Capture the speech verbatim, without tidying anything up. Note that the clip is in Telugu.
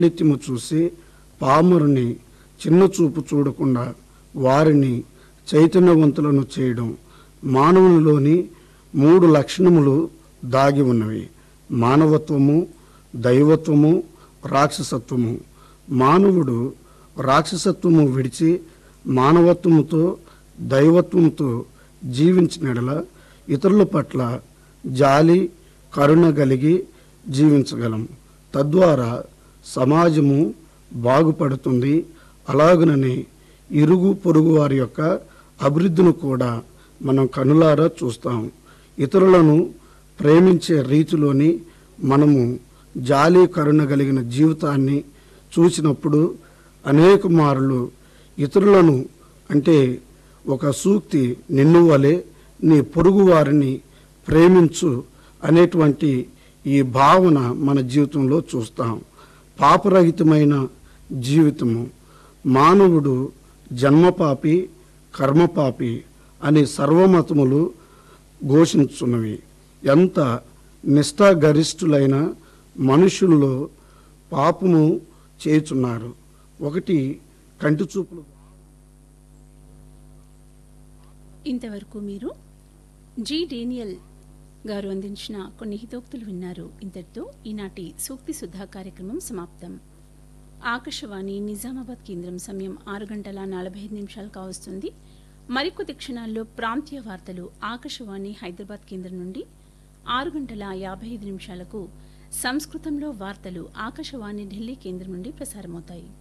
నిత్యము చూసి పామరుని చిన్న చూపు చూడకుండా వారిని చైతన్యవంతులను చేయడం. మానవునిలోని మూడు లక్షణములు దాగి ఉన్నవి: మానవత్వము, దైవత్వము, రాక్షసత్వము. మానవుడు రాక్షసత్వము విడిచి మానవత్వముతో దైవత్వంతో జీవించినడల ఇతరుల పట్ల జాలి కరుణ కలిగి జీవించగలం. తద్వారా సమాజము బాగుపడుతుంది. అలాగనని ఇరుగు పొరుగు వారి యొక్క అభివృద్ధిని కూడా మనం కనులారా చూస్తాం. ఇతరులను ప్రేమించే రీతిలోని మనము జాలి కరుణ కలిగిన జీవితాన్ని చూసినప్పుడు అనేక మార్లు ఇతరులను, అంటే ఒక సూక్తి, నిన్ను వలె నీ పొరుగు వారిని ప్రేమించు అనేటువంటి ఈ భావన మన జీవితంలో చూస్తాం. పాపరహితమైన జీవితము. మానవుడు జన్మపాపి కర్మపాపి అని సర్వమతములు ఘోషించున్నవి. ఎంత నిష్ఠాగరిష్ఠులైన మనుషుల్లో పాపము చేయుచున్నారు. ఒకటి కంటి చూపులు. ఇంతవరకు మీరు జి డేనియల్ గారు అందించిన కొన్ని హితోక్తులు విన్నారు. ఇంతటితో ఈనాటి సూక్తి సుధా కార్యక్రమం సమాప్తం. ఆకాశవాణి నిజామాబాద్ కేంద్రం సమయం ఆరు గంటల నలభై ఐదు నిమిషాలు కావస్తుంది. మరికొద్ది క్షణాల్లో ప్రాంతీయ వార్తలు ఆకాశవాణి హైదరాబాద్ కేంద్రం నుండి ఆరు గంటల యాభై ఐదు నిమిషాలకు సంస్కృతంలో వార్తలు ఆకాశవాణి ఢిల్లీ కేంద్రం నుండి ప్రసారమవుతాయి.